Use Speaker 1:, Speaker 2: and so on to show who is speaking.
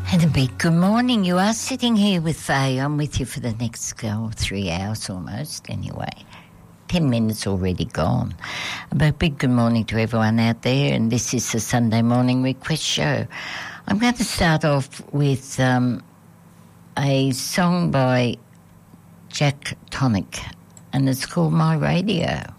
Speaker 1: And a big good morning. You are sitting here with Faye. I'm with you for the next 3 hours almost, anyway. 10 minutes already gone. But a big good morning to everyone out there, and this is the Sunday Morning Request Show. I'm going to start off with a song by Jack Tonic, and it's called My Radio.